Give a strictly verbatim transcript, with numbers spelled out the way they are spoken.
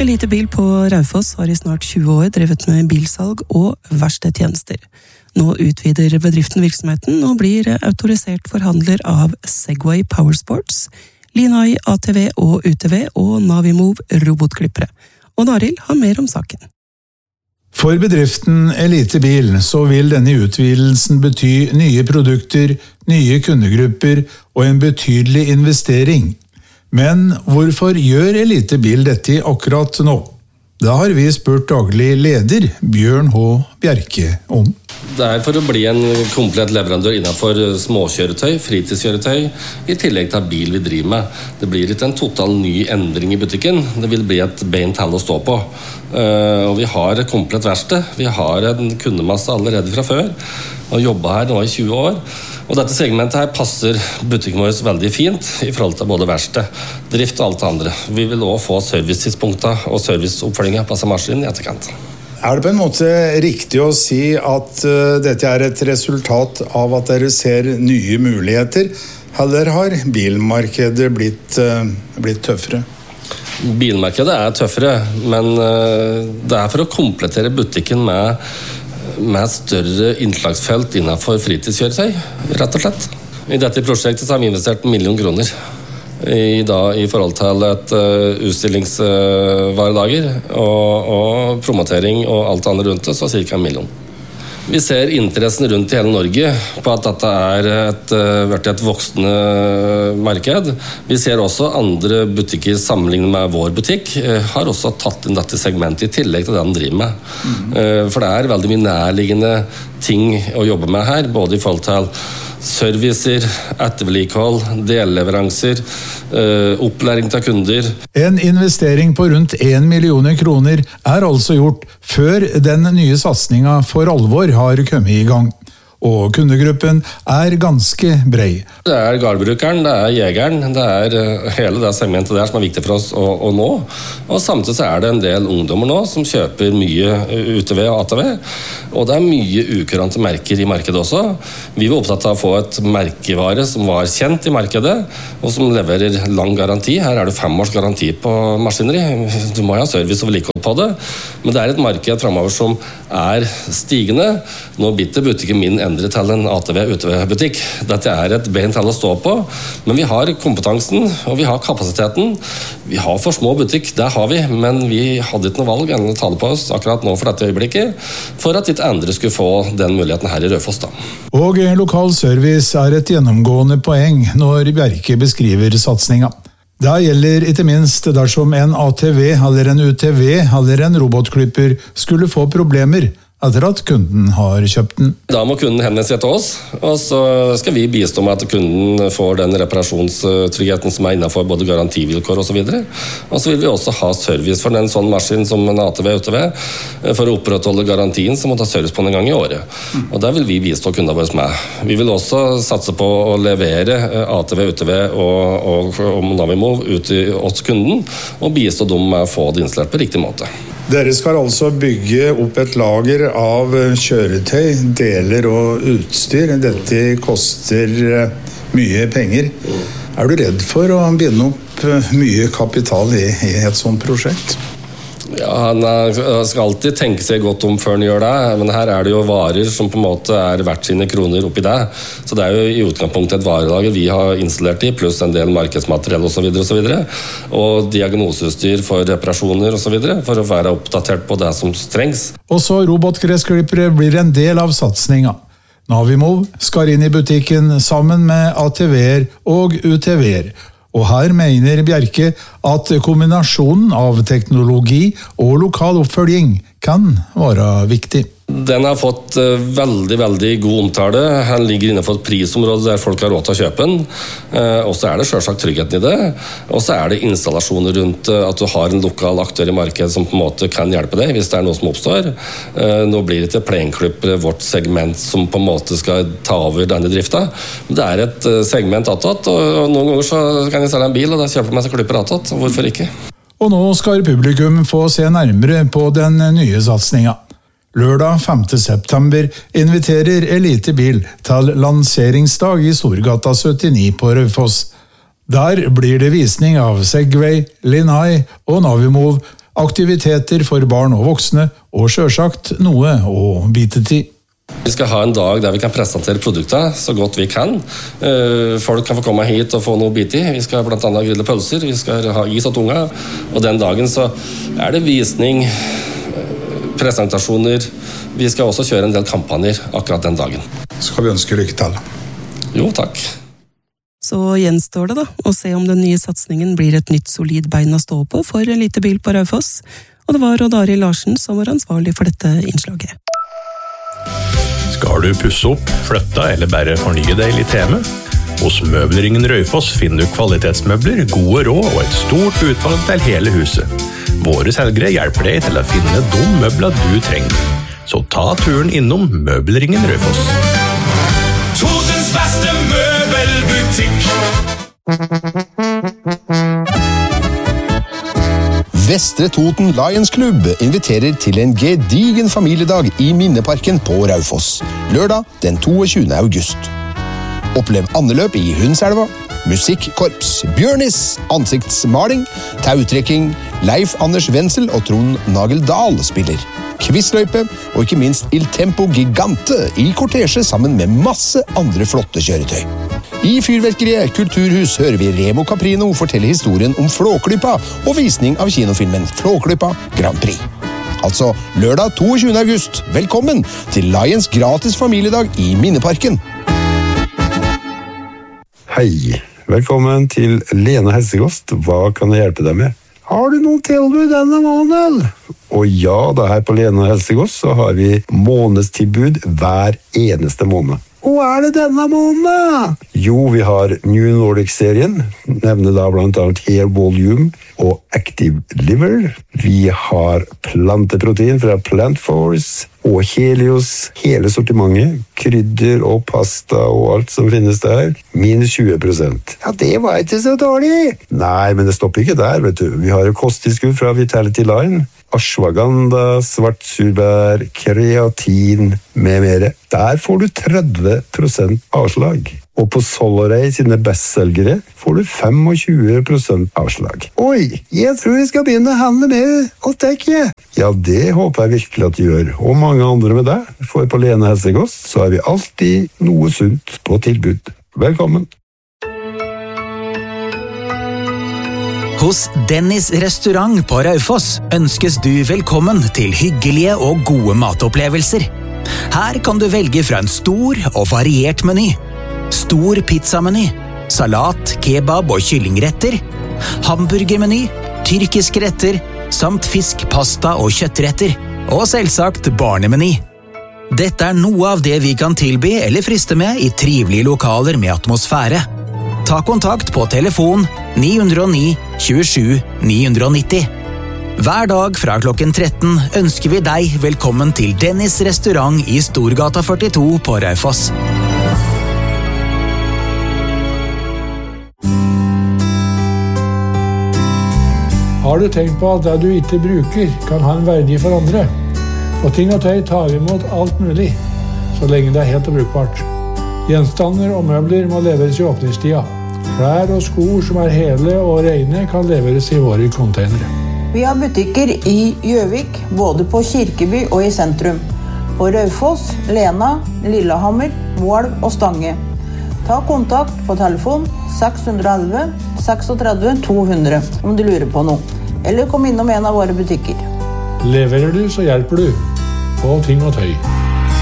Elite Bil på Raufoss har i snart tjue år drevet med bilsalg og verkstedtjenester. Nå utvider bedriften virksomheten og blir autorisert forhandler av Segway Powersports, Linai A T V og U T V og Navimove robotklippere. Og Arild har mer om saken. For bedriften Elite Bil så vil denne utvidelsen bety nye produkter, nye kundegrupper og en betydelig investering. Men hvorfor gjør Elite Bil dette akkurat nå? Da har vi spurt daglig leder Bjørn H. Bjerke om. Det er for å bli en komplett leverandør innenfor småkjøretøy, fritidskjøretøy, i tillegg til bil vi driver med. Det blir ikke en total ny endring i butikken, det vil bli et beint hall å stå på. Og vi har et komplett verksted, vi har en kundemasse allerede fra før, og jobbet her nå i tjue år. Og dette segmentet her passer butikken vår veldig fint i forhold til både verksted, drift og alt det andre. Vi vil også få servicetidspunkter og serviceoppfølginger på maskinen i etterkant. Er det på en måte riktig å si at uh, dette er et resultat av at dere ser nye muligheter, eller har bilmarkedet blitt, uh, blitt tøffere? Bilmarkedet er tøffere, men uh, det er for å komplettere butikken med med større innslagsfelt innenfor fritidskjøretøy, rett og slett. I dette prosjektet har vi investert en million kroner i, da, i forhold til et uh, utstillingsvaredager og, og promotering og alt annet rundt det, så cirka en million. Vi ser interessen rundt i hele Norge på at dette er et, vært et voksende marked. Vi ser også andre butikker sammenlignet med vår butikk har også tatt inn dette segmentet i tillegg til det de driver med. Mm. For det er veldig mye nærliggende ting å jobbe med her, både i forhold til servicer, ettervedlikehold, delleveranser, opplæring til kunder. En investering på rundt en million kroner er altså gjort før den nye satsningen for alvor har kommet i gang. Og kundegruppen er ganske brei. Det er gårdbrukeren, det er jegeren, det er hele det segmentet der som er viktig for oss å, å nå. Og samtidig så er det en del ungdommer nå som kjøper mye U T V og A T V, og det er mye ukurante merker i markedet også. Vi var opptatt av å få et merkevare som var kjent i markedet, og som leverer lang garanti. Her er det fem års garanti på maskineri. Du må ha service og vedlikehold på det, men det er et marked fremover som er stigende. Nå bitter butikken min endre til en A T V-U T V-butikk. Dette er et beint til å stå på, men vi har kompetansen, og vi har kapasiteten. Vi har for små butikk, det har vi, men vi hadde ikke noe valg enn å ta det på oss akkurat nå for dette øyeblikket, for at ikke andre skulle få den muligheten her i Raufoss da. Og lokal service er et gjennomgående poeng når Bjerke beskriver satsningen. Det gjelder ikke minst dersom en A T V eller en U T V eller en robotklipper skulle få problemer etter at kunden har kjøpt den. Da må kunden henvende seg til oss, og så skal vi bistå med at kunden får den reparasjonstryggheten som er innenfor både garantivilkår og så videre. Og så vil vi også ha service for en sånn maskin som en A T V, U T V. For å opprettholde garantien så må ta service på en gang i året. Og der vil vi bistå kundene våre med. Vi vil også satse på å levere A T V, U T V og, og, og Navimove ut til oss kunden, og bistå dem med å få det installert på riktig måte. Dere skal altså bygge opp et lager av kjøretøy, deler og utstyr. Dette koster mye penger. Er du redd for å binde opp mye kapital i, i et sånt prosjekt? Ja, han skal alltid tenke seg godt om før han gjør det, men her er det jo varer som på en måte er verdt sine kroner oppi det. Så det er jo i utgangspunktet et varelager vi har installert i, pluss en del markedsmateriell og så videre og så videre, og diagnoseutstyr for reparasjoner og så videre, for å være oppdatert på det som trengs. Og så robotgressklippere blir en del av satsningen. Navimove skal inn i butikken sammen med A T V-er og U T V-er. Og her mener Bjerke at kombinasjonen av teknologi og lokal oppfølging kan være viktig. Den har fått veldig, veldig god omtale. Den ligger innenfor et prisområde der folk har råd til å kjøpe den. Og så er det selvsagt tryggheten i det. Og så er det installasjoner rundt at du har en lokal aktør i markedet som på en måte kan hjelpe deg hvis det er noe som oppstår. Nå blir det ikke plenklippere vårt segment som på en måte skal ta over denne drifta. Det er et segment attåt, og noen ganger så kan jeg selge en bil, og da kjøper jeg meg seg klipper attåt. Hvorfor ikke? Og nå skal publikum få se nærmere på den nye satsningen. Lørdag femte september inviterer Elite Bil til lanseringsdag i Storgata syttini på Raufoss. Der blir det visning av Segway, Linai og Navimove, aktiviteter for barn og voksne, og selvsagt noe å bite til. Vi skal ha en dag der vi kan presentere produkter så godt vi kan. Folk kan få komme hit og få noe bit i. Vi skal blant annet grille pølser, vi skal ha is og tunga. Og den dagen så er det visning, presentasjoner. Vi skal også kjøre en del kampanjer akkurat den dagen. Skal vi ønske lykke til? Jo, takk. Så gjenstår det da å se om den nye satsningen blir et nytt solid bein å stå på for Lite bil på Raufoss. Og det var Odd Arild Larsen som var ansvarlig for dette innslaget. Skal du pusse opp, flytte eller bare fornye deg litt hjemme? Hos Møbelringen Raufoss finner du kvalitetsmøbler, gode råd og et stort utvalg til hele huset. Våre selgere hjelper deg til å finne de møbler du trenger. Så ta turen innom Møbelringen Raufoss. Totens beste møbelbutikk. Vestre Toten Lions Club inviterer til en gedigen familiedag i Minneparken på Raufoss. Lørdag den toogtyvende august. Opplev andeløp i Hundselva, musikkorps, bjørnis, ansiktsmaling, tautrekking, Leif Anders Wenzel og Trond Nagel Dahl spiller. Quizløype og ikke minst Il Tempo Gigante i kortesje sammen med masse andre flotte kjøretøy. I Fyrverkeriet Kulturhus hører vi Remo Caprino fortelle historien om Flåklypa og visning av kinofilmen Flåklypa Grand Prix. Altså lørdag toogtyvende august. Velkommen til Lions gratis familiedag i Minneparken. Hei, velkommen til Lena Helsekost. Hva kan jeg hjelpe deg med? Har du noen tilbud denne måneden? Og ja, da her på Lena Helsekost så har vi månedstilbud hver eneste måned. Og er det denne måneden? Jo, vi har New Nordic-serien, nevner da blant annet Hair Volume og Active Liver. Vi har planteprotein fra Plant Force og Helios, hele sortimentet, krydder og pasta og alt som finnes der, minus tjue prosent. Ja, det var ikke så dårlig! Nei, men det stopper ikke der, vet du. Vi har jo kosttilskudd fra Vitality Line, ashwagandha, svartsurbær, kreatin med mere. Der får du tretti prosent avslag. Og på Solarey sine bestselgere får du tjuefem prosent avslag. Oi, jeg tror jeg skal begynne å handle med og tekke. Ja, det håper jeg virkelig at du gjør. Og mange andre med deg. For på Lena Helsekost så har vi alltid noe sunt på tilbud. Velkommen. Hos Dennis restaurant på Raufoss ønskes du velkommen til hyggelige og gode matopplevelser. Her kan du velge fra en stor og variert meny. Stor pizzameny, salat, kebab og kyllingretter, hamburgermeny, tyrkiske retter, samt fisk, pasta og kjøttretter, og selvsagt barnemeny. Dette er noe av det vi kan tilby eller friste med i trivelige lokaler med atmosfære. Ta kontakt på telefon ni null ni, tjuesju, ni nitti. Hver dag fra klokken tretten ønsker vi deg velkommen til Dennis restaurant i Storgata førtito på Raufoss. Har du tenkt på at det du ikke bruker kan ha en verdi for andre? Og ting og tøy tar vi imot alt mulig, så lenge det er helt og brukbart. Gjenstander og møbler må leveres i åpningstida. Klær og sko som er hele og rene kan leveres i våre containere. Vi har butikker i Gjøvik, både på Kirkeby og i sentrum. På Raufoss, Lena, Lillehammer, Moelv og Stange. Ta kontakt på telefon seks ett ett, tre seks to hundre om du lurer på noe. Eller kom innom en av våre butikker. Leverer du, så hjelper du. På ting og tøy.